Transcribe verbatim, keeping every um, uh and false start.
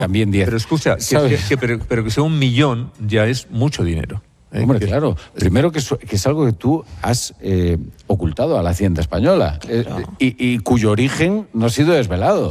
también diez. Pero escucha, que, que, que, pero, pero que sea un millón ya es mucho dinero. ¿eh? Hombre, que claro. Primero que es, que es algo que tú has eh, ocultado a la Hacienda española eh, claro. y, y cuyo origen no ha sido desvelado.